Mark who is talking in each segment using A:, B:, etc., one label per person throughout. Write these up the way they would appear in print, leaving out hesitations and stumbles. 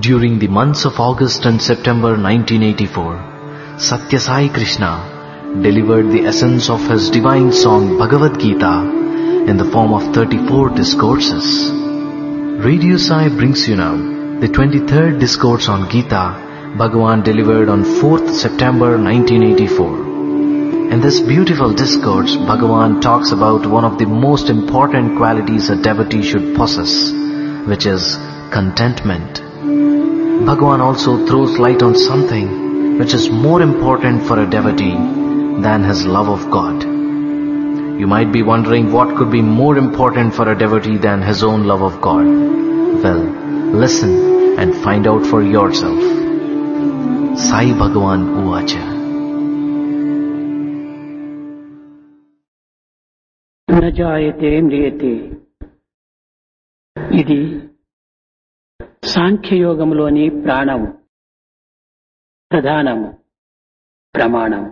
A: During the months of August and September 1984, Satya Sai Krishna delivered the essence of his divine song Bhagavad Gita in the form of 34 discourses. Radio Sai brings you now the 23rd discourse on Gita Bhagavan delivered on 4th September 1984. In this beautiful discourse, Bhagavan talks about one of the most important qualities a devotee should possess, which is contentment. Bhagavan also throws light on something which is more important for a devotee than his love of God. You might be wondering what could be more important for a devotee than his own love of God. Well, listen and find out for yourself. Sai Bhagavan Uvacha.
B: न जायते म्रियते ఇది సాంఖ్యయోగంలోని ప్రాణము ప్రధానము ప్రమాణము.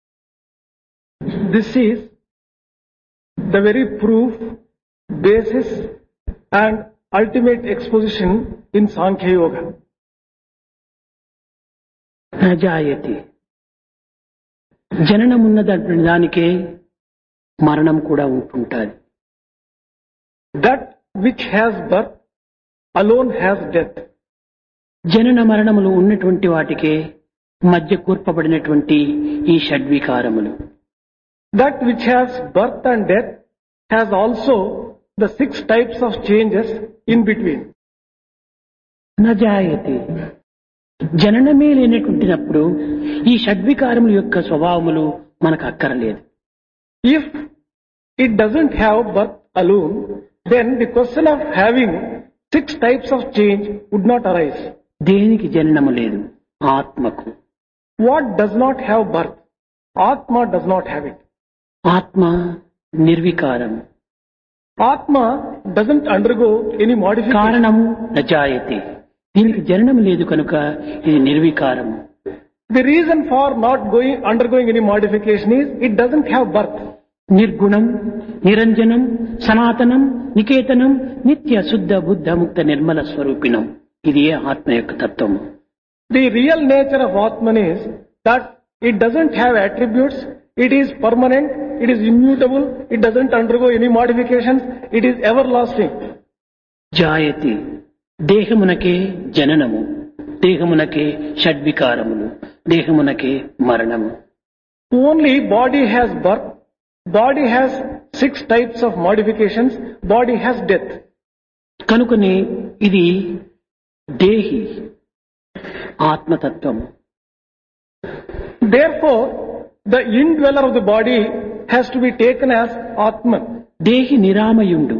C: This is the very proof, basis and ultimate exposition in Sankhya Yoga.
B: न जायते జననమున్నటువంటి దానికే మరణం కూడా ఉంటుంటుంది.
C: That which has birth alone has death.
B: జనన మరణములు ఉన్నటువంటి వాటికే మధ్య కూర్పబడినటువంటి ఈ షడ్వికారములు.
C: That which has birth and death has also the 6 types of changes in between.
B: न जायते జననమే లేనటువంటినప్పుడు ఈ షడ్వికారముల యొక్క స్వభావములు మనకు అక్కరలేదు.
C: If it doesn't have birth alone, then the question of having 6 types of change would not arise.
B: దేనికి జననము లేదు? ఆత్మకు.
C: What does not have birth? Atma does not have it.
B: ఆత్మ నిర్వికారం.
C: Atma doesn't undergo any modification.
B: కారణము నజాయతే. దీనికి జననం లేదు కనుక ఇది నిర్వికారం.
C: The reason for not undergoing any modification is it doesn't have birth.
B: నిర్గుణం, నిరంజనం, సనాతనం, నికేతనం, నిత్య శుద్ధ బుద్ధ ముక్త నిర్మల స్వరూపిణం. ఇది ఆత్మ యొక్క తత్వము.
C: The real nature of Atman is that it doesn't have attributes, it is permanent, it is immutable, it doesn't undergo any modifications, it is everlasting.
B: జాయతి దేహమునకే జననము, దేహమునకే షడ్వికారములు, దేహమునకే మరణము.
C: Only body has birth, body has 6 types of modifications, body has death.
B: కనుకనే ఇది దేహి ఆత్మతత్వము.
C: Therefore, the indweller of the body has to be taken as Atman.
B: దేహి నిరామయుండు.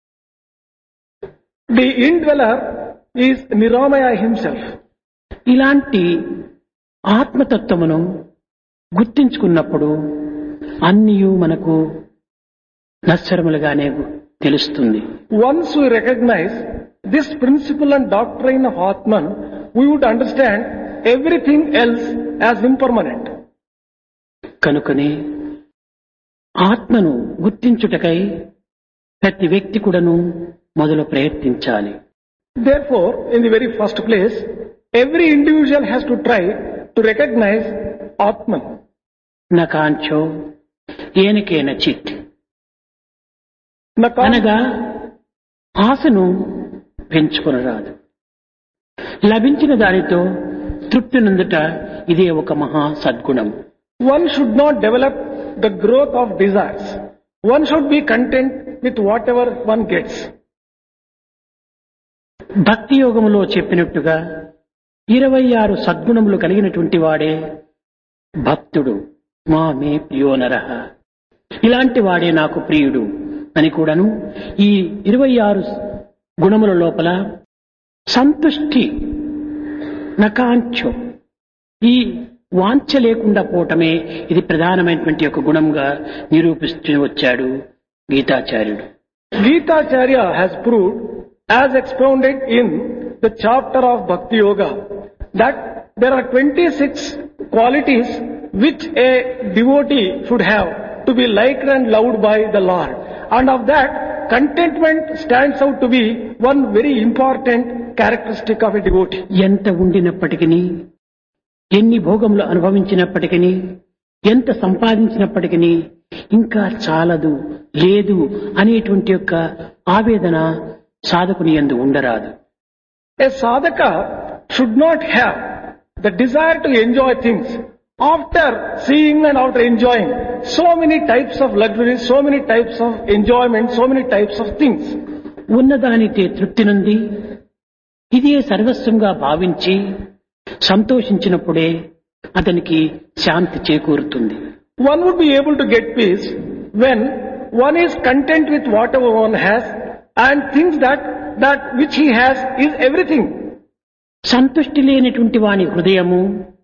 C: The indweller is Niramaya himself.
B: ఇలాంటి ఆత్మతత్వమును గుర్తించుకున్నప్పుడు అన్నియు మనకు నశ్వరములుగానే తెలుస్తుంది.
C: Once we recognize this principle and doctrine of Atman, we would understand everything else as impermanent.
B: కనుకనే ఆత్మను గుర్తించుటకై ప్రతి వ్యక్తి కూడాను మొదలు ప్రయత్నించాలి.
C: Therefore, in the very first place, every individual has to try to recognize Atman.
B: నకాంచో ఏనకేన చిత్
C: Naka-
B: అనగా ఆశను పెంచుకొనరాదు. లభించిన దానితో తృప్తి నందుట ఇదే ఒక మహా సద్గుణం.
C: One should not develop the growth of desires. One should be content with whatever one gets.
B: భక్తి యోగములో చెప్పినట్టుగా 26 సద్గుణములు కలిగినటువంటి వాడే భక్తుడు. మా మే ప్రియోనరః, ఇలాంటి వాడే నాకు ప్రియుడు అని కూడాను ఈ 26 గుణముల లోపల సంతుష్టి నకాంచో, ఈ వాంఛ లేకుండా పోవటమే ఇది ప్రధానమైనటువంటి ఒక గుణంగా నిరూపిస్తూ వచ్చాడు గీతాచార్యుడు.
C: Gitacharya has proved, as expounded in the chapter of Bhakti Yoga, that there are 26 qualities which a devotee should have to be liked and loved by the Lord. And of that, contentment stands out to be one very important characteristic of a devotee.
B: ఎంత ఉండినప్పటికీ, ఎన్ని భోగములు అనుభవించినప్పటికీ, ఎంత సంపాదించినప్పటికీ ఇంకా చాలదు, లేదు అనేటువంటి యొక్క ఆవేదన సాధకుని యందు ఉండరాదు.
C: A sadhaka should not have the desire to enjoy things after seeing and after enjoying so many types of luxuries, so many types of enjoyment, so many types of things.
B: ఉన్నదానితే తృప్తి నుండి ఇదే సర్వస్వంగా భావించి సంతోషించినప్పుడే అతనికి శాంతి చేకూరుతుంది.
C: One would be able to get peace when one is content with whatever one has and thinks that which he has is everything.
B: సంతుష్టి లేనటువంటి వాని హృదయము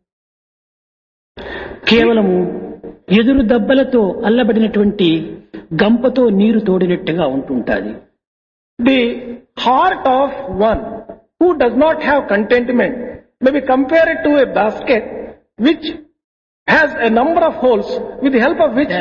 B: కేవలము ఎదురు దెబ్బలతో అల్లబడినటువంటి గంపతో నీరు తోడినట్టుగా ఉంటుంటుంది.
C: The heart of one who does not have contentment may be compared to a basket which has a number of holes with the help of which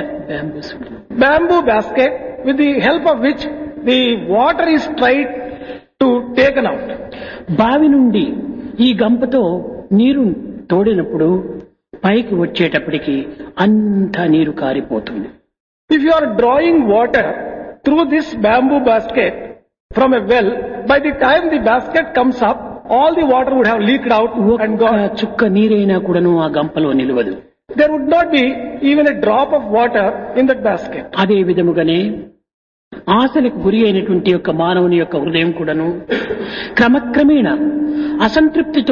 C: bamboo basket with the help of which the water is tried to taken out.
B: బావి నుండి ఈ గంపతో నీరు తోడినప్పుడు పైకి వచ్చేటప్పటికి అంతా నీరు కారిపోతుంది.
C: If you are drawing water through this bamboo basket from a well, by the time the basket comes up, all the water would have leaked out and gone.
B: చుక్క నీరైనా కూడాను ఆ గంపలో నిలవదు.
C: There would not be even a drop of water in that basket.
B: అదే విధముగానే ఆశలకు గురి అయినటువంటి యొక్క మానవుని యొక్క హృదయం కూడాను క్రమక్రమేణ అసంతృప్తితో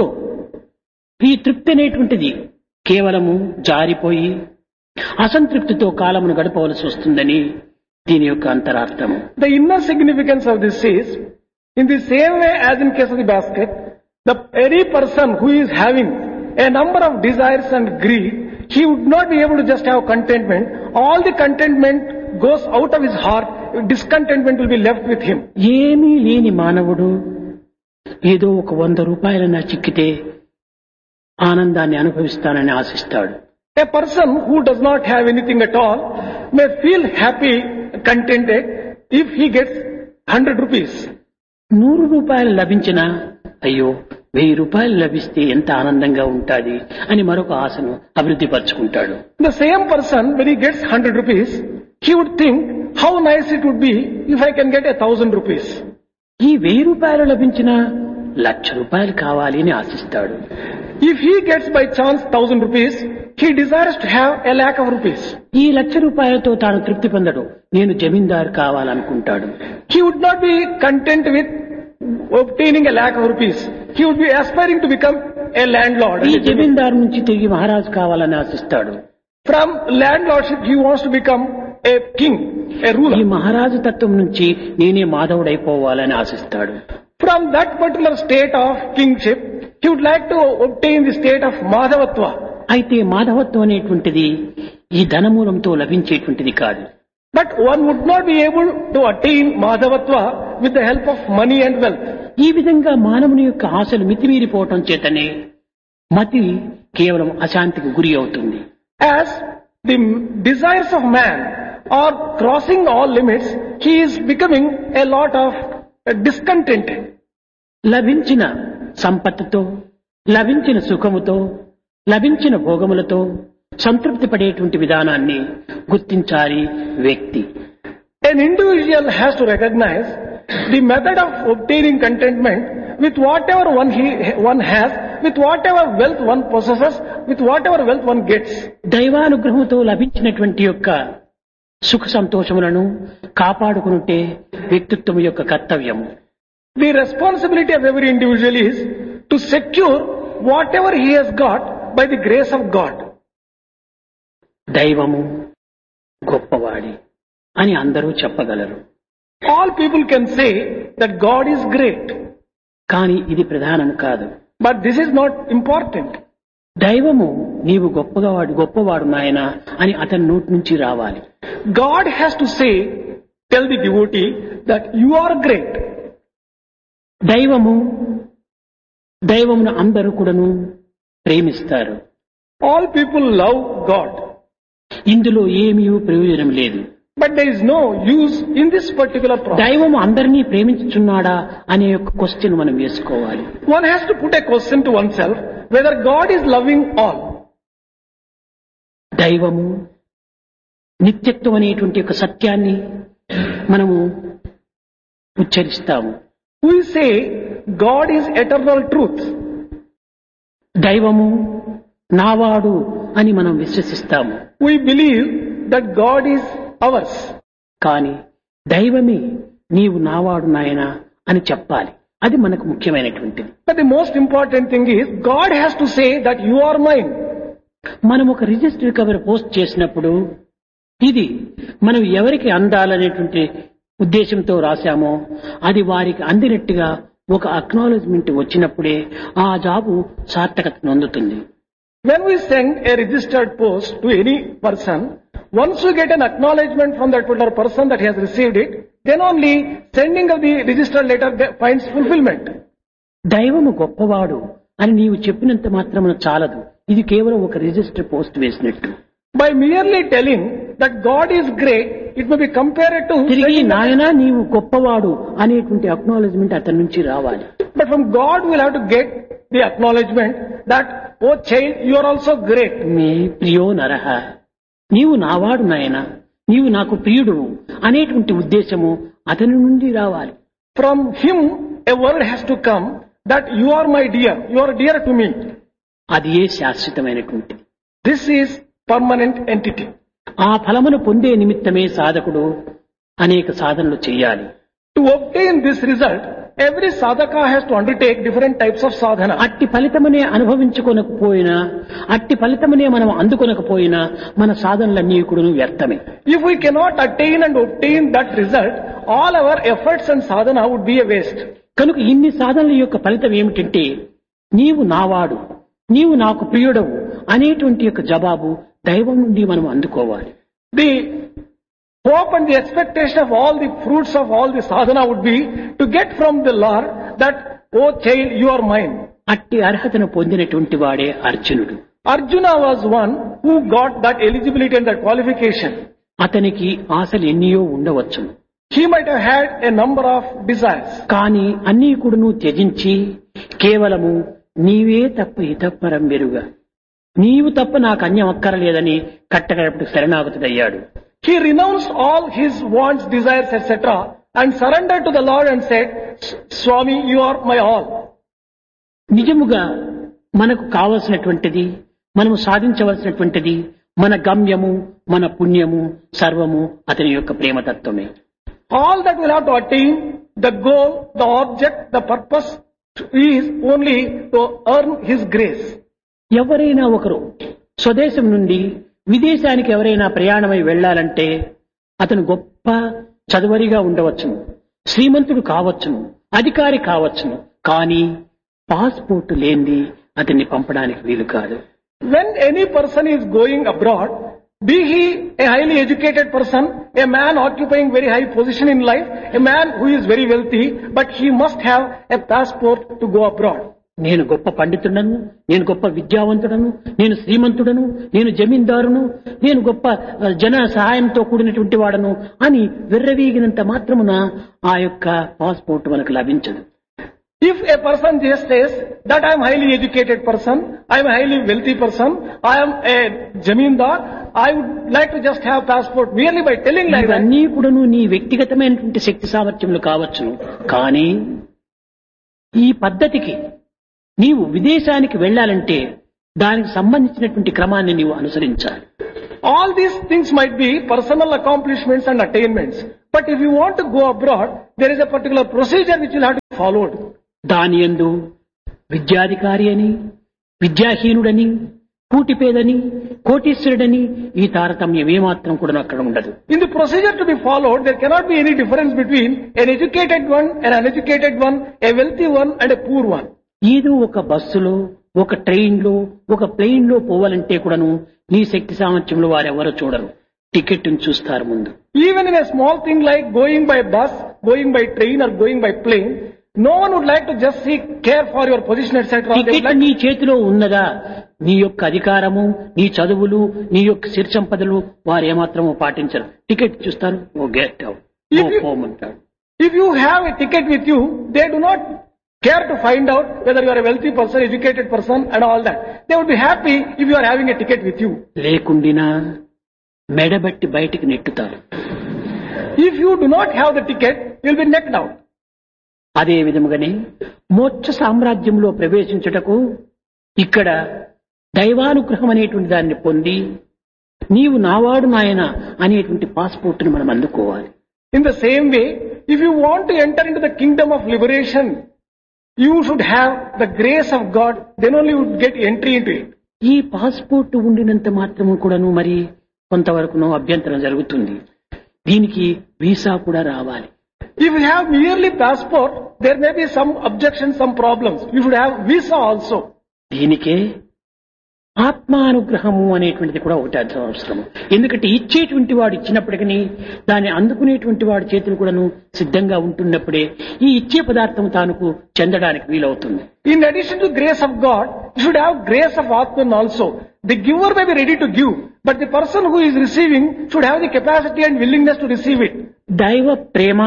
B: ఈ తృప్తి అనేటువంటిది కేవలము జారిపోయి అసంతృప్తితో కాలమును గడపవలసి వస్తుందని దీని యొక్క అంతరార్థము.
C: The inner significance of this is, in the same way as in case of the basket, any person who is having a number of desires and greed, he would not be able to just have contentment. All the contentment goes out of his heart. Discontentment will be left with him.
B: ఏమీ లేని మానవుడు ఏదో ఒక 100 రూపాయలన్నా చిక్కితే ఆనందాన్ని అనుభవిస్తానని ఆశిస్తాడు.
C: A person who does not have anything at all may feel happy, contented if he gets 100 rupees.
B: 100 రూపాయలు లభించినా అయ్యో 1000 రూపాయలు లభిస్తే ఎంత ఆనందంగా ఉంటాది అని మరొక ఆశను అభివృద్ధి పరుచుకుంటాడు.
C: The same person, when he gets 100 rupees, he would think how nice it would be if I can get 1000 rupees.
B: ఈ 1000 రూపాయలు లభించినా 1,00,000 రూపాయలు కావాలి అని ఆశిస్తాడు.
C: If he gets by chance 1000 rupees, he desires to have 1,00,000 of rupees.
B: ఈ 1,00,000 రూపాయలతో తాను తృప్తి పొందడు, నేను జమీందారు కావాలనుకుంటాడు.
C: He would not be content with obtaining 1,00,000 of rupees. He would be aspiring to become a landlord.
B: ఈ జమీందారు నుంచి తిరిగి మహారాజు కావాలని ఆశిస్తాడు.
C: From landlordship he wants to become a king, a ruler.
B: ఈ మహారాజు తత్వం నుంచి నేనే మాధవుడైపోవాలని ఆశిస్తాడు.
C: From that particular state of kingship, he would like to obtain the state of Madhavatva.
B: అయితే మాధవత్వం అనేటువంటిది ఈ ధనమూలంతో లభించేటువంటిది కాదు.
C: But one would not be able to attain Madhavatva with the help of money and wealth.
B: ఈ విధంగా మానవుని యొక్క ఆశలు మితిమీరిపోవటం చేతనే మతి కేవలం అశాంతికి గురి అవుతుంది.
C: As the desires of man are crossing all limits, he is becoming a lot of discontented.
B: లభించిన సంపత్తుతో, లభించిన సుఖముతో, లభించిన భోగములతో సంతృప్తి పడేటువంటి విధానాన్ని గుర్తించాలి వ్యక్తి.
C: An individual has to recognize the method of obtaining contentment with whatever one has, with whatever wealth one possesses, with whatever wealth one gets.
B: దైవానుగ్రహంతో లభించినటువంటి యొక్క సుఖ సంతోషములను కాపాడుకునుటే వ్యక్తిత్వం యొక్క కర్తవ్యము.
C: The responsibility of every individual is to secure whatever he has got by the grace of God.
B: దైవము గొప్పవాడి అని అందరూ చెప్పగలరు.
C: All people can say that God is great.
B: కానీ ఇది ప్రధానం కాదు.
C: But this is not important.
B: దైవము నీవు గొప్పవాడు నాయనా అని అతని నోటి నుంచి రావాలి.
C: God has to say, tell the devotee that you are great.
B: దైవమును అందరూ కూడాను ప్రేమిస్తారు.
C: All people love God.
B: ఇందులో ఏమీ ప్రయోజనం లేదు.
C: But there is no use in this particular process.
B: దైవం అందరినీ ప్రేమించుచున్నాడా అనే ఒక క్వశ్చన్ మనం వేసుకోవాలి.
C: One has to put a question to oneself whether God is loving all.
B: దైవము నిత్యత్వం అనేటువంటి ఒక సత్యాన్ని మనము ఉచ్చరిస్తాము.
C: We say God is eternal truth.
B: దైవము నావాడు అని మనం విశ్వసిస్తాము.
C: We believe that God is ours.
B: కానీ దైవమే నీవు నావాడు నాయనా అని చెప్పాలి. అది మనకు ముఖ్యమైనటువంటిది.
C: But the most important thing is God has to say that you are mine.
B: మనం ఒక రిజిస్టర్ కవర్ పోస్ట్ చేసినప్పుడు ఇది మనం ఎవరికి అందాలనేటువంటి ఉద్దేశంతో రాశామో అది వారికి అందినట్టుగా ఒక అక్నాలెడ్జ్మెంట్ వచ్చినప్పుడే ఆ జాబు సార్థకత పొందుతుంది.
C: When we send a registered post to any person, once we get an acknowledgement from that particular person that he has received it, then only sending of the registered letter finds fulfillment.
B: దైవము గొప్పవాడు అని నీవు చెప్పినంత మాత్రమున చాలదు. ఇది కేవలం ఒక register post వేసినట్టు.
C: By merely telling that God is great, it may be compared to
B: తిరిగి నాయనా నీవు గొప్పవాడు అనేటువంటి అక్నాలెడ్జ్మెంట్ అతని నుంచి రావాలి.
C: But from God we will have to get the acknowledgement that, oh child, you are also great.
B: మీ ప్రియో నరహ, నీవు నావాడు నాయనా, నీవు నాకు ప్రియుడు అనేటువంటి ఉద్దేశము అతని నుండి రావాలి.
C: From him a word has to come that you are my dear, you are dear to me.
B: అది ఏ శాశ్వతమైనటువంటిది.
C: This is permanent entity.
B: ఆ ఫలమును పొందే నిమిత్తమే సాధకుడు అనేక సాధనలు చేయాలి.
C: To obtain this result, every sadhaka has to undertake different types of sadhana.
B: అట్టి ఫలితమునే అనుభవించుకొనకపోయినా, అట్టి ఫలితమునే మనం అందుకొనకపోయినా మన సాధనలన్నీ కూడా వ్యర్థమే.
C: If we cannot attain and obtain that result, all our efforts and sadhana would be a waste.
B: కనుక ఇన్ని సాధనల యొక్క ఫలితం ఏమిటంటే నీవు నావాడు, నీవు నాకు ప్రియుడవు అనేటువంటి యొక్క జవాబు దైవం నుండి మనం అందుకోవాలి.
C: The hope and the expectation of all the fruits of all the sadhana would be to get from the Lord that, oh child, you are mine.
B: అట్టి అర్హతను పొందినటువంటి వాడే అర్జునుడు.
C: Arjuna was one who got that eligibility and that qualification.
B: అతనికి ఆశలు ఎన్నియో ఉండవచ్చును.
C: He might have had a number of desires.
B: కానీ అన్నీ కూడాను త్యజించి కేవలము నీవే తప్ప ఇతపరం వెరుగా, నీవు తప్ప నాకు అన్యం అక్కరలేదని కట్టగడపటి శరణాగతుడయ్యాడు.
C: He renounced all his wants, desires, etc. and surrendered to the Lord and said, Swami, you are my all.
B: నిజముగా మనకు కావలసినటువంటిది, మనము సాధించవలసినటువంటిది, మన గమ్యము, మన పుణ్యము సర్వము అతని యొక్క ప్రేమతత్వమే.
C: All that we'll have to attain, the goal, the object, the purpose is only to earn his grace.
B: ఎవరైనా ఒకరు స్వదేశం నుండి విదేశానికి ఎవరైనా ప్రయాణమై వెళ్లాలంటే అతను గొప్ప చదువరిగా ఉండవచ్చును, శ్రీమంతుడు కావచ్చును, అధికారి కావచ్చును, కానీ పాస్పోర్ట్ లేనిది అతన్ని పంపడానికి వీలు కాదు.
C: When any person is going abroad, be he a highly educated person, a man occupying very high position in life, a man who is very wealthy, but he must have a passport to go abroad.
B: నేను గొప్ప పండితుడను, నేను గొప్ప విద్యావంతుడను, నేను శ్రీమంతుడను, నేను జమీందారును, నేను గొప్ప జన సహాయంతో కూడినటువంటి వాడను అని విర్రవీగినంత మాత్రమున ఆ యొక్క పాస్పోర్ట్ మనకు లభించదు.
C: If a person just says that I am highly educated person, I am a highly wealthy person, I am a jamindar, I would like to just have passport merely by telling like that.
B: ఇవన్నీ కూడాను నీ వ్యక్తిగతమైనటువంటి శక్తి సామర్థ్యములు కావచ్చును, కానీ ఈ పద్ధతికి నీవు విదేశానికి వెళ్లాలంటే దానికి సంబంధించినటువంటి క్రమాన్ని నీవు అనుసరించాలి.
C: All these things might be personal accomplishments and attainments, but if you want to go abroad, there is a particular procedure which will have to be followed.
B: దాని యందు విద్యాధికారి అని, విద్యాహీనుడని, కూటిపేదని, కోటీశ్వరుడని ఈ తారతమ్యం ఏమాత్రం కూడా అక్కడ ఉండదు.
C: In the procedure to be followed, there cannot be any difference between an educated one, an uneducated one, a wealthy one and a poor one.
B: ఏదో ఒక బస్సులో, ఒక ట్రైన్లో, ఒక ప్లేన్ లో పోవాలంటే కూడాను నీ శక్తి సామర్థ్యంలో వారెవరో చూడరు, టికెట్ చూస్తారు ముందు.
C: Even in a small thing like going by bus, going by train or going by plane, No one would like to just seek care for your position, etc. They would
B: ticket
C: like
B: నీ చేతిలో ఉన్నదా, నీ యొక్క అధికారము, నీ చదువులు, నీ యొక్క సిరి సంపదలు వారు ఏమాత్రము పాటించరు. టికెట్ చూస్తారు, ఓ get out,
C: If you-
B: home అంటాడు.
C: If you have a ticket with you, they do not care to find out whether you are a wealthy person, educated person and all that. They would be happy if you are having a ticket with you.
B: లేకుండినా మెడబట్టి బయటికి నెట్టుతారు.
C: If you do not have the ticket, you will be knocked out.
B: అదే విధముగానే మోక్ష సామ్రాజ్యంలో ప్రవేశించుటకు ఇక్కడ దైవానుగ్రహం అనేటువంటి దాన్ని పొంది నీవు నావాడు నాయన అనేటువంటి పాస్పోర్ట్ని మనం అందుకోవాలి.
C: In the same way, if you want to enter into the kingdom of liberation, you should have the grace of God, then only you would get entry into it.
B: ఈ పాస్పోర్ట్ ఉండినంత మాత్రము కూడాను మరి కొంతవరకును అభ్యంతరం జరుగుతుంది. దీనికి వీసా కూడా రావాలి.
C: If you have merely passport, there may be some objections, some problems. You should have visa also.
B: దీనికే ఆత్మానుగ్రహము అనేటువంటిది కూడా ఒకటి అవసరము. ఎందుకంటే ఇచ్చేటువంటి వాడు ఇచ్చినప్పటికీ దాన్ని అందుకునేటువంటి వాడి చేతులు కూడాను సిద్ధంగా ఉంటున్నప్పుడే ఈ ఇచ్చే పదార్థం తానుకు చెందడానికి వీలవుతుంది.
C: In addition to grace of God, you should have grace of Atman also. The giver may be ready to give, but the person who is receiving should have the capacity and willingness to receive it.
B: దైవ ప్రేమ,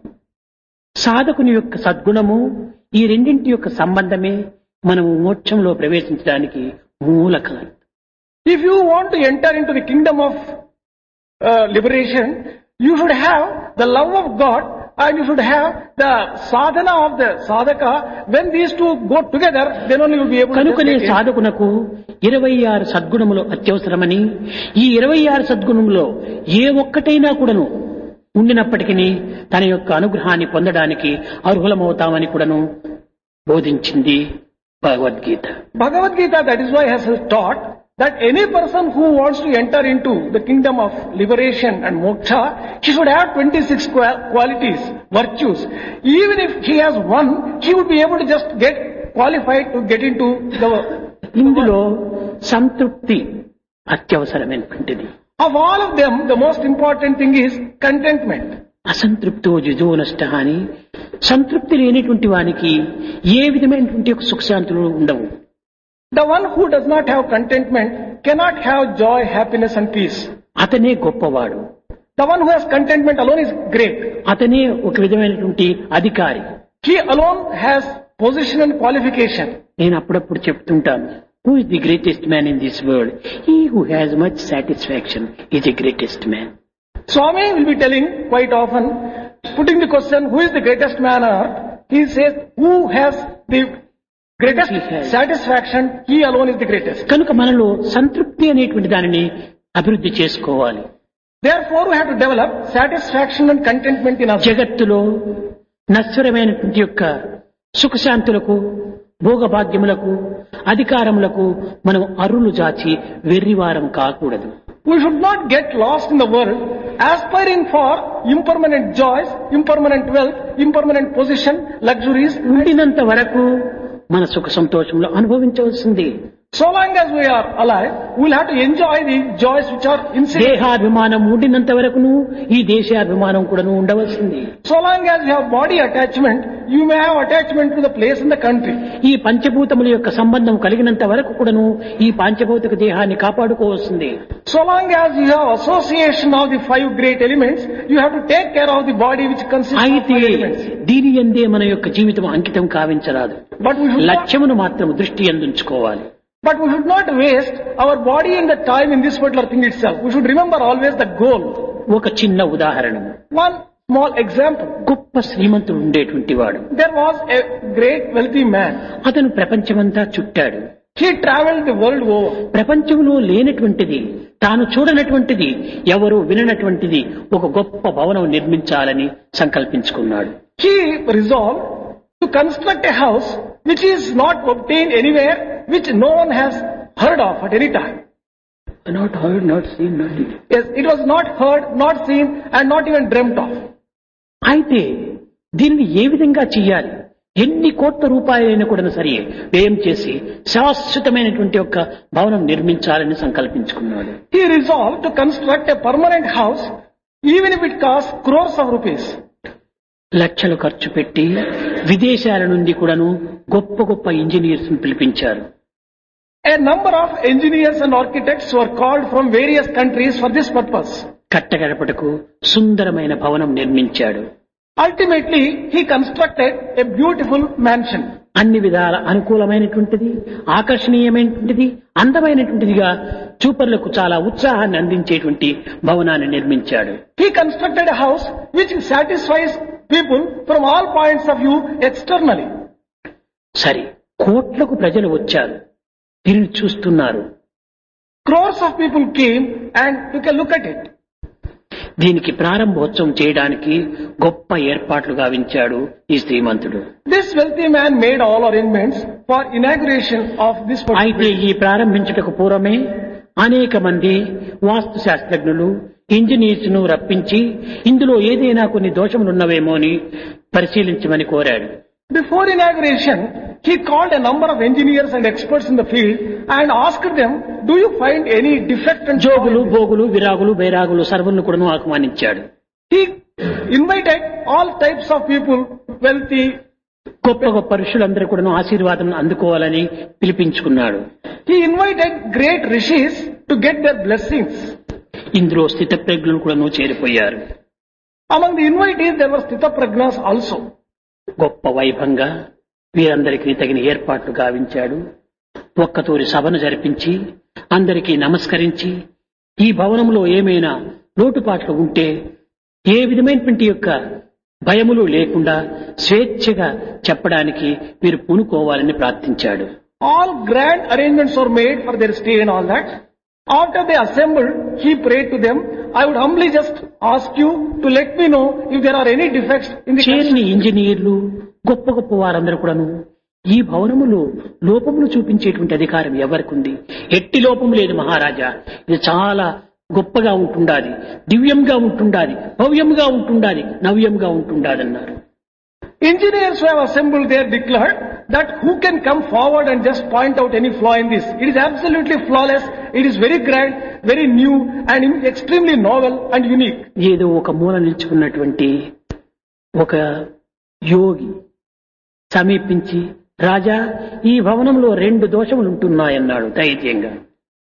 B: సాధకుని యొక్క సద్గుణము, ఈ రెండింటి యొక్క సంబంధమే మనము మోక్షంలో ప్రవేశించడానికి మూలకాలు.
C: If you want to enter into the kingdom of liberation, you should have the love of God and you should have the sadhana of the sadhaka. When these two go together, then only you will be able to
B: కనుకనే
C: get it.
B: సాధకునకు 26 సద్గుణములు అత్యవసరమని, ఈ 26 సద్గుణములో ఏ ఒక్కటైనా కూడాను ఉండినప్పటికీ తన యొక్క అనుగ్రహాన్ని పొందడానికి అర్హులమవుతామని కూడాను బోధించింది Bhagavad Gita.
C: Bhagavad Gita, that is why has taught that any person who wants to enter into the kingdom of liberation and moksha, he should have 26 qualities, virtues. Even if he has one, he would be able to just get qualified to get into the...
B: ఇందులో సంతృప్తి అత్యవసరమైనటువంటిది.
C: Of all of them, the most important thing is contentment.
B: అసంతృప్తో జిజో నష్ట అని, సంతృప్తి లేనిటువంటి వానికి ఏ విధమైనటువంటి ఒక సుఖశాంతులు ఉండవు.
C: The one who does not have contentment cannot have joy, happiness and peace.
B: అతనే గొప్పవాడు,
C: The one who has contentment alone is great.
B: అతనే ఒక విధమైనటువంటి అధికారి.
C: He alone has position and qualification.
B: నేను అప్పుడప్పుడు చెప్తుంటాను, who is the greatest man in this world? He who has much satisfaction is the greatest man.
C: Swami will be telling quite often, putting the question, who is the greatest man on earth? He says, who has the greatest satisfaction, he alone is the greatest.
B: కనుక మనలో సంతృప్తి అనేటువంటి దానిని అభివృద్ధి చేసుకోవాలి.
C: Therefore, we have to develop satisfaction and contentment in us.
B: జగత్తులో నశ్వరమైనటువంటి యొక్క సుఖశాంతులకు, భోగభాగ్యములకు, అధికారములకు మనం అరులు జాచి వెర్రివారం కాకూడదు.
C: We should not get lost in the world, aspiring for impermanent joys, impermanent wealth, impermanent position, luxuries.
B: ఉండినంత వరకు మన సుఖ సంతోషంలో అనుభవించవలసింది.
C: So long as we are alive, we will have to enjoy the joys which are incident.
B: దేహాభిమానం ఉండినంత వరకును ఈ దేశాభిమానం కూడాను ఉండవలసింది.
C: So long as you have body attachment, you may have attachment to the place in the country.
B: ఈ పంచభూతముల యొక్క సంబంధం కలిగినంత వరకు కూడాను ఈ పాంచభౌతిక దేహాన్ని కాపాడుకోవాల్సింది.
C: So long as you have association of the 5 great elements, you have to take care of the body which consists of
B: అయితే
C: 5 elements.
B: దీని యందే మన యొక్క జీవితం అంకితం కావించరాదు.
C: But we should not,
B: లక్ష్యమును మాత్రం దృష్టి యందుంచుకోవాలి.
C: but we should not waste our body and the time in this particular thing itself. We should remember always the goal.
B: ఒక చిన్న ఉదాహరణము.
C: One small example.
B: గొప్ప శ్రీమంతుడు ఉండేటువంటి వాడు.
C: There was a great wealthy man.
B: అతను ప్రపంచమంతా చుట్టాడు.
C: He traveled the world over.
B: ప్రపంచంలో లేనటువంటిది, తాను చూడనటువంటిది, ఎవరు విననటువంటిది ఒక గొప్ప భవనం నిర్మించాలని సంకల్పించుకున్నాడు.
C: He resolved to construct a house which is not obtained anywhere, which no one has heard of at any time.
B: Not heard, not seen, not seen.
C: Yes, it was not heard, not seen, and not even dreamt of.
B: అయితే దీనిని ఏ విధంగా చెయ్యాలి? ఎన్ని కోట్ల రూపాయలైనా కూడా సరే వ్యయం చేసి శాశ్వతమైనటువంటి ఒక భవనం నిర్మించాలని సంకల్పించుకున్నాడు.
C: He resolved to construct a permanent house, even if it costs crores of rupees.
B: లక్షలు ఖర్చు పెట్టి విదేశాల నుండి కూడాను గొప్ప గొప్ప ఇంజనీర్స్ పిలిపించారు.
C: A number of engineers and architects were called from various countries for this purpose.
B: కట్టగడపటకు సుందరమైన భవనం నిర్మించాడు.
C: Ultimately, he constructed a beautiful mansion.
B: అన్ని విధాల అనుకూలమైనటువంటిది, ఆకర్షణీయమైనటువంటిది, అందమైనటువంటిదిగా చూపర్లకు చాలా ఉత్సాహాన్ని అందించేటువంటి భవనాన్ని నిర్మించాడు.
C: He constructed a house which satisfies people from all points of view externally.
B: సరే, కోట్లకు ప్రజలు వచ్చారు, దీనిని చూస్తున్నారు.
C: Crores of people came and took a look at it.
B: దీనికి ప్రారంభోత్సవం చేయడానికి గొప్ప ఏర్పాట్లు గావించాడు ఈ శ్రీమంతుడు.
C: This wealthy man made all arrangements for inauguration of this
B: అయితే
C: particular.
B: ఈ ప్రారంభించుటకు పూర్వమే అనేక మంది వాస్తు శాస్త్రజ్ఞులు, ఇంజనీర్స్ ను రప్పించి ఇందులో ఏదైనా కొన్ని దోషములున్నవేమో అని పరిశీలించమని కోరాడు.
C: Before inauguration, he called a number of engineers and experts in the field and asked them, do you find any defect and
B: Jogulu, భోగులు, విరాగులు, బైరాగులు సర్వులను కూడా ఆహ్వానించాడు.
C: He invited all types of people, wealthy.
B: గొప్ప గొప్ప ఋషులందరూ కూడా ఆశీర్వాదం అందుకోవాలని పిలిపించుకున్నాడు.
C: He invited great rishis to get their blessings.
B: ఇందులో స్థితప్రజ్ఞులు కూడా చేరిపోయారు.
C: Among the invitees, there were Sthitaprajnas also.
B: గొప్ప వైభవంగా వీరందరికీ తగిన ఏర్పాట్లు గావించాడు. ఒక్కతూరి సభను జరిపించి అందరికీ నమస్కరించి ఈ భవనంలో ఏమైనా లోటుపాట్లు ఉంటే ఏ విధమైనటువంటి యొక్క భయములు లేకుండా స్వేచ్ఛగా చెప్పడానికి మీరు పూనుకోవాలని ప్రార్థించాడు.
C: All grand arrangements were made for their stay and all that. After they assembled, he prayed to them, I would humbly just ask you to let me know if there are any defects in the
B: చేరిన ఇంజనీర్లు, గొప్ప గొప్ప వారందరూ కూడాను ఈ భవనములో లోపములు చూపించేటువంటి అధికారం ఎవరికి ఉంది? ఎట్టి లోపం లేదు మహారాజా, ఇది చాలా గొప్పగా ఉంటుండాలి, దివ్యంగా ఉంటుండాలి, భవ్యంగా ఉంటుండాలి, నవ్యంగా ఉంటుండాలన్నారు.
C: Engineers who have assembled there declared that who can come forward and just point out any flaw in this? It is absolutely flawless, it is very grand, very new and extremely novel and unique.
B: ఏదో ఒక మూల నిల్చుకున్నటువంటి ఒక యోగి సమీపించి, రాజా ఈ భవనంలో 2 దోషములు ఉంటున్నాయన్నాడు ధైర్యంగా.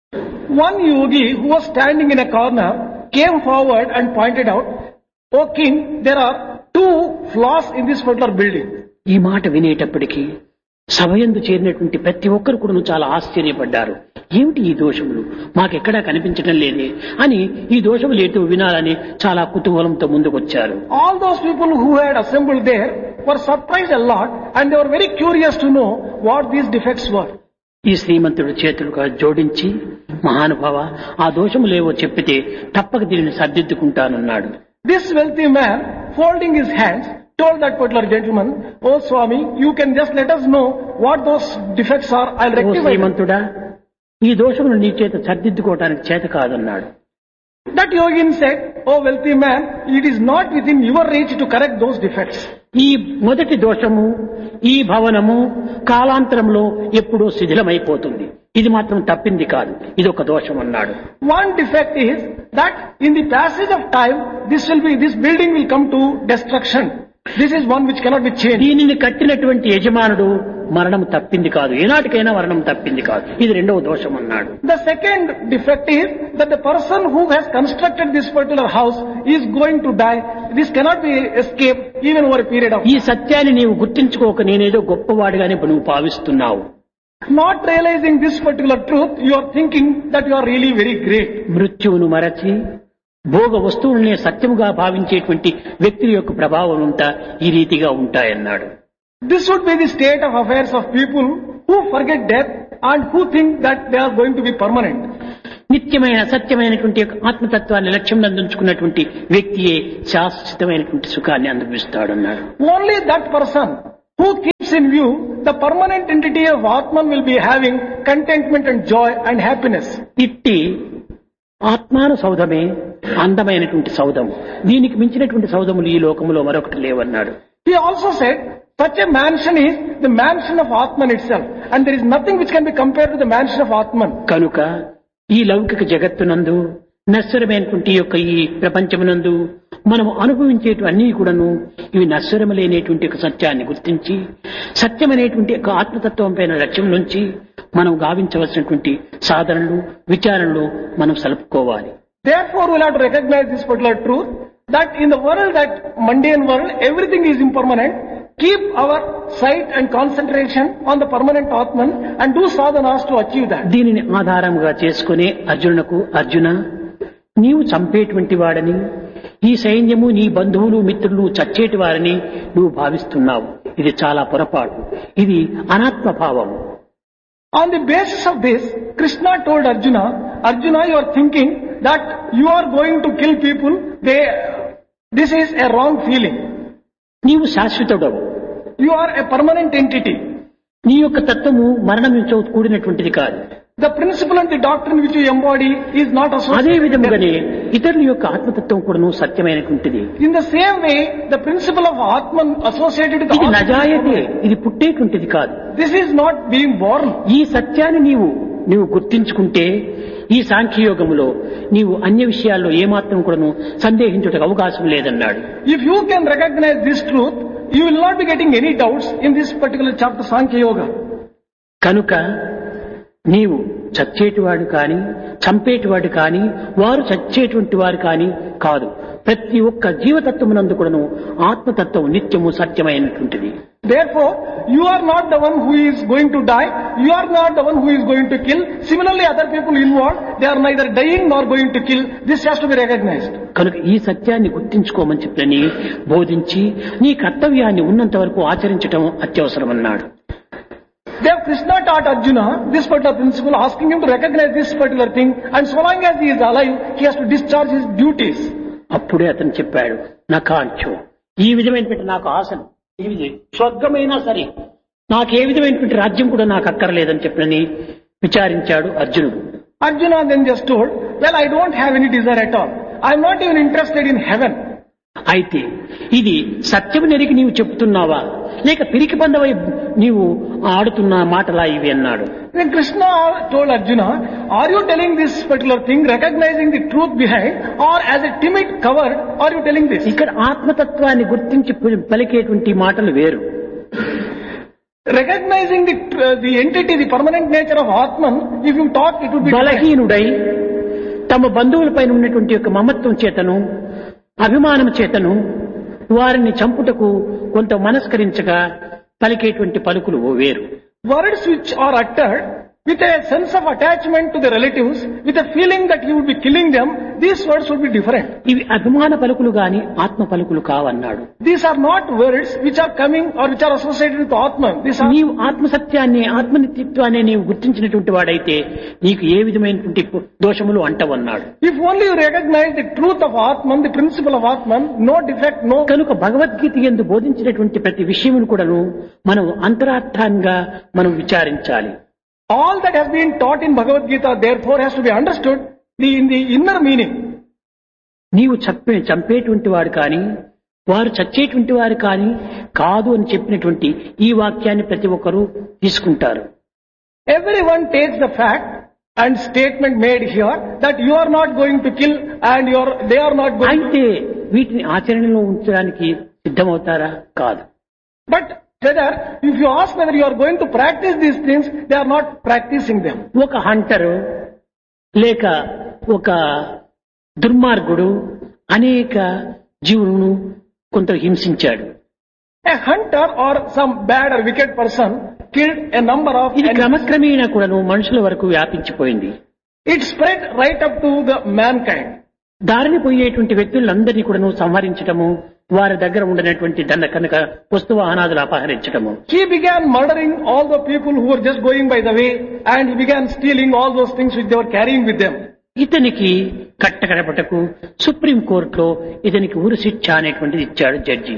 C: One yogi who was standing in a corner came forward and pointed out, O king, there are 2 flaws in this particular building.
B: ఈ మాట వినేటప్పటికీ సభయందు చేరినటువంటి ప్రతి ఒక్కరు కూడా చాలా ఆశ్చర్యపడ్డారు. ఏమిటి ఈ దోషములు, మాకెక్కడా కనిపించడం లేదే అని ఈ దోషములు ఏంటో వినాలని చాలా కుతూహలంతో ముందుకొచ్చారు.
C: All those people who had assembled there were surprised a lot and they were very curious to know what these defects were.
B: ఈ శ్రీమంతుడు చేతులుగా జోడించి, మహానుభావ ఆ దోషములేవో చెప్పితే తప్పక దీనిని సర్దిద్దుకుంటానన్నాడు.
C: This wealthy man, folding his hands, told that particular gentleman, Oh Swami, you can just let us know what those defects are, I'll
B: oh
C: rectify them.
B: శ్రీమంతుడా, ఈ దోషమును నీ చేత సర్దిద్దుకోవటానికి చేత కాదన్నాడు.
C: That yogin said, Oh wealthy man, it is not within your reach to correct those defects.
B: ఈ మొదటి దోషము, ఈ భవనము కాలాంతరంలో ఎప్పుడో శిథిలమైపోతుంది, ఇది మాత్రం తప్పింది కాదు, ఇది ఒక దోషం అన్నాడు.
C: One defect is that in the passage of time, this building will come to destruction. This is one which cannot be changed.
B: దీనిని కట్టినటువంటి యజమానుడు మరణం తప్పింది కాదు, ఏనాటికైనా మరణం తప్పింది కాదు, ఇది రెండవ దోషం అన్నాడు.
C: The second defect is that the person who has constructed this particular house is going to die. This cannot be escaped even over a period of
B: ఈ
C: time.
B: సత్యాన్ని నీవు గుర్తించుకోక నేనేదో గొప్పవాడిగానే నువ్వు భావిస్తున్నావు.
C: Not realizing this particular truth, you are thinking that you are really very great.
B: మృత్యువును మరచి భోగ వస్తువులనే సత్యముగా భావించేటువంటి వ్యక్తి యొక్క ప్రభావం అంతా ఈ రీతిగా ఉంటాయన్నాడు.
C: This would be the state of affairs of people who forget death and who think that they are going to be permanent.
B: నిత్యమైన సత్యమైనటువంటి యొక్క ఆత్మతత్వాన్ని లక్ష్యం అందించుకున్నటువంటి వ్యక్తియే శాశ్వతమైనటువంటి సుఖాన్ని అనుభవిస్తాడన్నాడు.
C: Only that person who keeps in view the permanent entity of Atman will be having contentment and joy and happiness.
B: ఇట్టి ఆత్మాను సౌధమే అందమైనటువంటి సౌధము, దీనికి మించినటువంటి సౌధములు ఈ లోకములో మరొకటి లేవన్నాడు.
C: He also said, such a mansion is the mansion of Atman itself, and there is nothing which can be compared to the mansion of Atman.
B: కనుక ఈ లౌకిక జగత్తునందు, నశ్వరమైనటువంటి యొక్క ఈ ప్రపంచమునందు మనం అనుభవించేటివన్నీ కూడాను ఇవి నశ్వరములైనటువంటి ఒక సత్యాన్ని గుర్తించి సత్యమనేటువంటి ఒక ఆత్మతత్వం పైన లక్ష్యం నుంచి మనం గావించవలసినటువంటి సాధనలు విచారణలు మనం సలుపుకోవాలి.
C: Therefore, we'll have to recognize this particular truth that in the world, that mundane world, everything is impermanent. Keep our sight and concentration on the permanent Atman and do sadhanas to achieve that.
B: దీనిని ఆధారముగా చేసుకునే అర్జునునకు, అర్జున నీవు చంపేటువంటి వాడని, ఈ సైన్యము నీ బంధువులు మిత్రులు చచ్చేటి వారని నువ్వు భావిస్తున్నావు. ఇది చాలా పొరపాటు. ఇది అనాత్మభావం.
C: On the basis of this, Krishna told Arjuna, Arjuna, you are thinking that you are going to kill people. This is a wrong feeling.
B: నీవు శాశ్వతుడవు.
C: You are a permanent entity.
B: నీ యొక్క తత్వము మరణం నుంచి కూడినటువంటిది కాదు.
C: The principle and the doctrine which you embody is not
B: అదే
C: associated with
B: విధముగానే
C: death.
B: ఇతరుల యొక్క ఆత్మతత్వం కూడాను సత్యమైనటువంటిది.
C: In the same way, the principle of Atman associated with
B: ఇది
C: Atman,
B: నజాయతే, ఇది పుట్టేటువంటిది కాదు.
C: this is not being born.
B: ఈ సత్యాన్ని నీవు గుర్తించుకుంటే ఈ సాంఖ్యయోగములో నీవు అన్య విషయాల్లో ఏమాత్రం కూడాను సందేహించుటకు అవకాశం లేదన్నాడు.
C: If you can recognize this truth, you will not be getting any doubts in this particular chapter, Sankhya Yoga.
B: కనుక నీవు చచ్చేటివాడు కాని చంపేటివాడు కాని వారు చచ్చేటువంటి వారు కాని కాదు. ప్రతి ఒక్క జీవతత్వమునందు కూడాను ఆత్మతత్వం నిత్యము సత్యమైనటువంటిది.
C: Therefore, you are not the one who is going to die. You are not the one who is going to kill. Similarly, other people involved, they are neither dying nor going to kill. This has to be recognized.
B: కనుక ఈ సత్యాన్ని గుర్తించుకోమని చెప్పని బోధించి నీ కర్తవ్యాన్ని ఉన్నంత వరకు ఆచరించటం అత్యవసరమన్నాడు.
C: There Krishna taught Arjuna this particular principle, asking him to recognize this particular thing, and so long as he is alive, he has to discharge his duties.
B: అప్పుడే అతను చెప్పాడు, నా కాంక్షు ఈ విధమైనటువంటి నాకు ఆశను ఈ స్వర్గమైనా సరే నాకు ఏ విధమైనటువంటి రాజ్యం కూడా నాకు అక్కర్లేదని చెప్పని విచారించాడు అర్జునుడు.
C: Arjuna then just told, well, I don't have any desire at all. I am not even interested in heaven.
B: అయితే ఇది సత్యము నెరిగి నీవు చెప్తున్నావా లేక పిరికి బంధవై నీవు ఆడుతున్న మాటలా ఇవి అన్నాడు.
C: Then Krishna told Arjuna, are you telling this particular thing, recognizing the truth behind, or as a timid coward are you telling this?
B: ఇక్కడ ఆత్మతత్వాన్ని గుర్తించి పలికేటువంటి మాటలు వేరు.
C: Recognizing the entity, the permanent nature of Atman, if you talk, it would be different.
B: బలహీనుడై తమ బంధువులపైన ఉన్నటువంటి యొక్క మమత్వం చేతను అభిమానం చేతను వారిని చంపుటకు కొంత మనస్కరించగా పలికేటువంటి పలుకులు వేరు.
C: Words which are uttered with a sense of attachment to the relatives, with a feeling that he would be killing them, these words would be different.
B: ఇవి అభిమాన పలుకులు గాని ఆత్మ పలుకులు కావన్నాడు.
C: These are not words which are coming or which are associated with Atman. These are
B: నీవు ఆత్మసత్యాన్ని ఆత్మనిత్యత్వాన్ని నీవు గుర్తించినటువంటి వాడైతే నీకు ఏ విధమైనటువంటి దోషములు అంటవన్నాడు.
C: If only you recognize the truth of Atman, the principle of Atman, no defect, no.
B: కనుక భగవద్గీత యందు బోధించినటువంటి ప్రతి విషయమును కూడాను మనం అంతరార్థంగా మనం విచారించాలి.
C: All that has been taught in Bhagavad Gita therefore has to be understood in the inner meaning.
B: నీవు చంపేటువంటి వాడు కానీ వారు చచ్చేటువంటి వారు కానీ కాదు అని చెప్పినటువంటి ఈ వాక్యాన్ని ప్రతి ఒక్కరూ తీసుకుంటారు.
C: Everyone takes the fact and statement made here that you are not going to kill and they are not going
B: అయితే వీటిని ఆచరణలో ఉంచడానికి సిద్ధమవుతారా? కాదు.
C: But whether, if you ask whether you are going to practice these things, they are not practicing them.
B: ఒక hunter లేక ఒక దుర్మార్గుడు అనేక జీవులను కొంత హింసించాడు.
C: A hunter or some bad or wicked person killed a number of
B: ఇది
C: animals.
B: క్రమక్రమేణా కూడాను మనుషుల వరకు వ్యాపించిపోయింది.
C: It spread right up to the mankind.
B: దారిని పోయేటువంటి వ్యక్తులందరినీ కూడాను సంహరించటము, వారి దగ్గర ఉండనటువంటి దండ కనుక వస్తువాహనాదులు అపహరించటము.
C: He began murdering all the people who were just going by the way, and he began stealing all those things which they were carrying with them.
B: ఇతనికి కట్టకడపటకు supreme కోర్టులో ఇతనికి ఉరి శిక్ష అనేటువంటిది ఇచ్చాడు judge.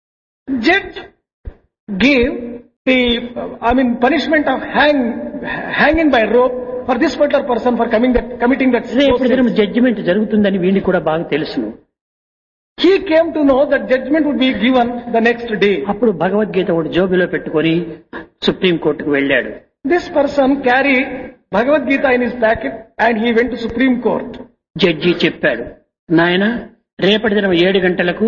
C: Judge gave the punishment of hanging by rope for this particular person for committing that
B: రేపు దినం
C: sin.
B: Judgement జరుగుతుందని వీడికి కూడా బాగా తెలుసును.
C: He came to know that judgment would be given the next day.
B: అప్పుడు భగవద్గీత ఒకటి జోబిలో పెట్టుకొని సుప్రీం కోర్టుకు వెళ్ళాడు.
C: This person carried Bhagavad Gita in his packet and he went to Supreme Court.
B: Judge చెప్పాడు, నాయన రేపటి దినం 7 గంటలకు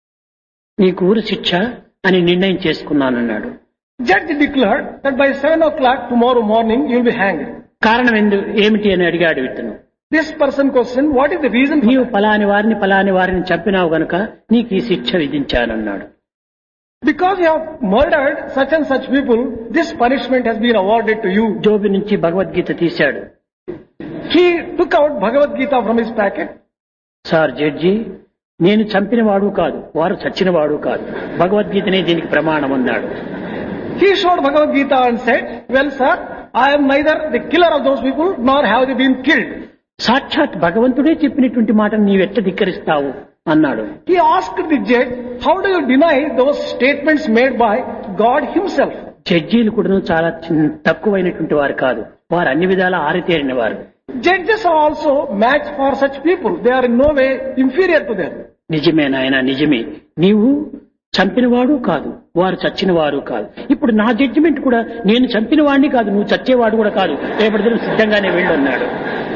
B: నీకు ఊరు శిక్ష అని నిర్ణయం చేసుకున్నానన్నాడు.
C: Judge declared that by 7 o'clock tomorrow morning you will be hanged.
B: కారణం ఏమిటి అని అడిగాడు ఇతను.
C: This person questioned, what is the reason for
B: నీవు
C: that?
B: పలాని వారిని చంపినావు గనుక నీకు ఈ శిక్ష విధించానన్నాడు.
C: Because you have murdered such and such people, this punishment has been awarded to you.
B: Gobi నుంచి భగవద్గీత తీశాడు.
C: He took out Bhagavad Gita from his packet.
B: Sir judge, నేను చంపినవాడు కాదు, వారు చచ్చినవాడు కాదు, భగవద్గీతనే దీనికి ప్రమాణం అన్నాడు.
C: He showed Bhagavad Gita and said, well sir, I am neither the killer of those people nor have they been killed.
B: సాక్షాత్ భగవంతుడే చెప్పినటువంటి మాటను నీవెట్ట ధిక్కరిస్తావు అన్నాడు.
C: He asked the judge, how do you deny those statements made by God himself?
B: జడ్జీలు కూడా చాలా తక్కువైనటువంటి వారు కాదు, వారు అన్ని విధాలా ఆరితేరిన వారు.
C: Judges are also match for such people. They are in no way inferior to them.
B: నిజమే నాయన, నిజమే. నీవు చంపినవాడు కాదు, వారు చచ్చినవారు కాదు. ఇప్పుడు నా జడ్జిమెంట్ కూడా నేను చంపిన వాడిని కాదు, నువ్వు చచ్చేవాడు కూడా కాదు, రేపటి దినం సిద్ధంగానే వెళ్ళు అన్నాడు.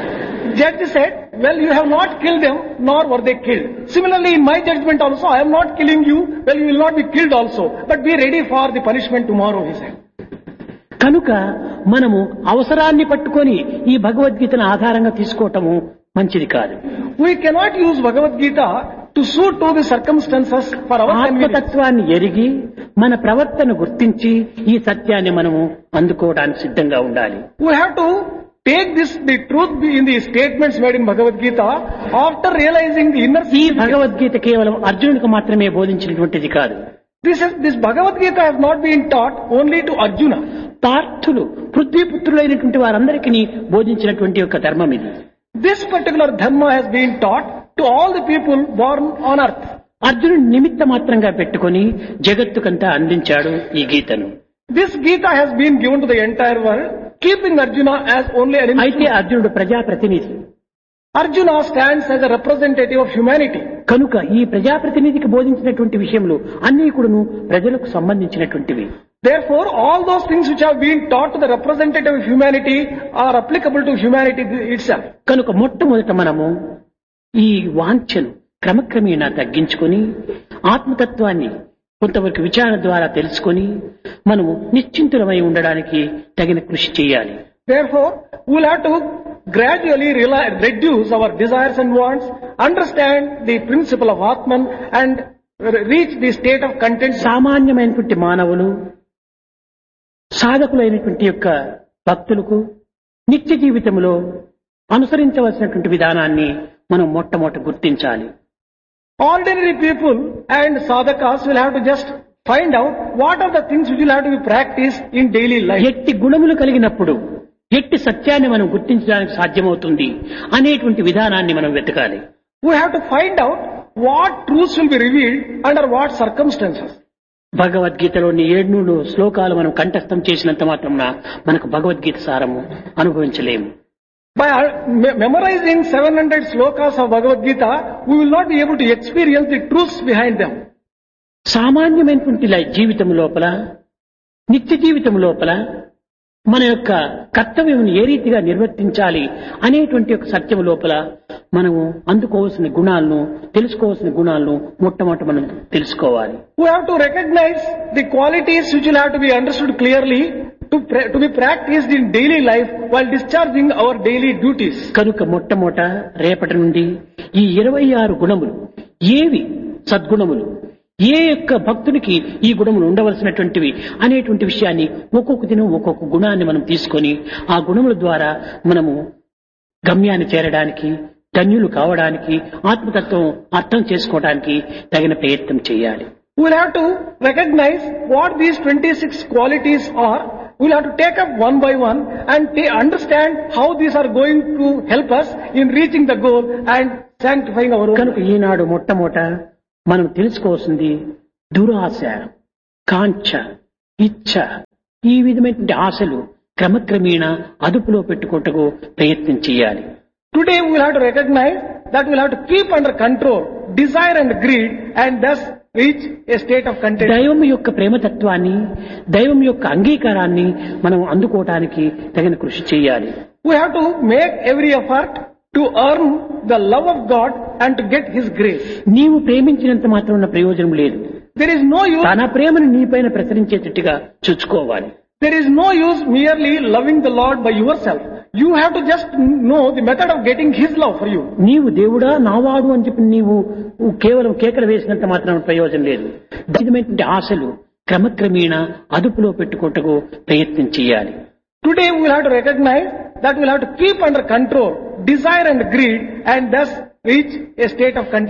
C: Judge said, well, you have not killed them, nor were they killed. Similarly, in my judgment also, I am not killing you, well, you will not be killed also. But be ready for the punishment tomorrow, he said.
B: కనుక మనము అవసరాన్ని పట్టుకొని ఈ భగవద్గీతను ఆధారంగా తీసుకోవటము మంచిది కాదు.
C: We cannot use Bhagavad Gita to suit to the circumstances for our convenience.
B: ఆత్మతత్వాన్ని ఎరిగి మన ప్రవర్తన గుర్తించి ఈ సత్యాన్ని మనము అందుకోవడానికి సిద్ధంగా ఉండాలి.
C: We have to take the truth in the statements made in Bhagavad Gita after realizing the inner
B: ఈ భగవద్గీత కేవలం అర్జునుడికి మాత్రమే బోధించినటువంటిది కాదు.
C: This Bhagavad Gita has not been taught only to Arjuna.
B: పార్థులు పృథ్వీపుత్రులైనటువంటి వారందరికీ బోధించినటువంటి యొక్క ధర్మం ఇది.
C: This particular dharma has been taught to all the people born on earth.
B: అర్జునుడు నిమిత్త మాత్రంగా పెట్టుకొని జగత్తుకంతా అందించాడు ఈ గీతను.
C: This Gita has been given to the entire world, keeping Arjuna as only an
B: అయితే
C: instrument.
B: అర్జునుడు ప్రజాప్రతినిధి
C: Arjuna stands as a representative of humanity.
B: కనుక ఈ ప్రజాప్రతినిధికి బోధించినటువంటి విషయములు అన్ని కూడాను ప్రజలకు సంబంధించినటువంటివి.
C: Therefore, all those things which have been taught to the representative of humanity are applicable to humanity itself.
B: కనుక మొట్టమొదట మనము ఈ వాంఛను క్రమక్రమేణా తగ్గించుకొని ఆత్మతత్వాన్ని కొంతవరకు విచారణ ద్వారా తెలుసుకొని మనము నిశ్చింతులమై ఉండడానికి తగిన కృషి చేయాలి.
C: Therefore, we will have to gradually reduce our desires and wants, understand the principle of Atman and reach the state of content.
B: సామాన్యమైనటువంటి మానవులు సాధకులైనటువంటి యొక్క భక్తులకు నిత్య జీవితంలో అనుసరించవలసినటువంటి విధానాన్ని మనం మొట్టమొదట గుర్తించాలి.
C: Ordinary people and sadhakas will have to just find out what are the things which will have to be practiced in daily life.
B: ఎట్టి గుణములు కలిగినప్పుడు ఎట్టి సత్యాన్ని మనం గుర్తించడానికి సాధ్యమవుతుంది అనేటువంటి విధానాన్ని మనం వెతకాలి.
C: We have to find out what truths will be revealed under what circumstances.
B: భగవద్గీతలోని 700 శ్లోకాలు మనం కంఠస్థం చేసినంత మాత్రమున మనకు భగవద్గీత సారము అనుభవించలేము.
C: By memorizing 700 slokas of Bhagavad Gita, we will not be able to experience the truths behind them.
B: సామాన్యమైనటువంటి జీవితం లోపల నిత్య జీవితం లోపల మన యొక్క కర్తవ్యం ఏ రీతిగా నిర్వర్తించాలి అనేటువంటి ఒక సత్యం లోపల మనము అందుకోవాల్సిన గుణాలను తెలుసుకోవాల్సిన గుణాలను మొట్టమొదట మనం తెలుసుకోవాలి.
C: We have to recognize the qualities which will have to be understood clearly to be practiced in daily life while discharging our daily duties.
B: కనుక మొట్టమొదట రేపటి నుండి ఈ 26 గుణములు ఏవి సద్గుణములు, ఏ యొక్క భక్తునికి ఈ గుణములు ఉండవలసినటువంటివి అనేటువంటి విషయాన్ని ఒక్కొక్క దినం ఒక్కొక్క గుణాన్ని మనం తీసుకొని ఆ గుణముల ద్వారా మనము గమ్యాన్ని చేరడానికి, ధన్యులు కావడానికి, ఆత్మతత్వం అర్థం చేసుకోవడానికి తగిన ప్రయత్నం చేయాలి.
C: We will have to recognize what these 26 qualities are. We will have to take up one by one and understand how these are going to help us in reaching the goal and sanctifying our own.
B: కనుక ఈనాడు మొట్టమొదట మనం తెలుసుకోవాల్సింది దురాశ, కాంక్ష, ఇచ్ఛ, ఈ విధమైనటువంటి ఆశలు క్రమక్రమేణా అదుపులో పెట్టుకుంటూ ప్రయత్నం చేయాలి.
C: Today we will have to recognize that we will have to keep under control desire and greed and thus reach a state of content.
B: దైవం యొక్క ప్రేమతత్వాన్ని, దైవం యొక్క అంగీకారాన్ని మనం అందుకోవటానికి తగిన కృషి చేయాలి.
C: We have to make every effort to earn the love of God and to get His grace.
B: నీవు ప్రేమించినంత మాత్రం ఉన్న ప్రయోజనం లేదు.
C: There is no use.
B: తన ప్రేమను నీపైన ప్రసరించేటట్టుగా చూసుకోవాలి.
C: There is no use merely loving the Lord by yourself. You have to just know the method of getting His love for you.
B: నీవు దేవుడా నావాడు అని చెప్పి నీవు కేవలం కేకలు వేసినంత మాత్రం ప్రయోజనం లేదు. విధమైనటువంటి ఆశలు క్రమక్రమేణా అదుపులో పెట్టుకుంటూ ప్రయత్నం చేయాలి.
C: Today we will have to recognize that we will have to keep under control desire and greed and thus reach a state of content.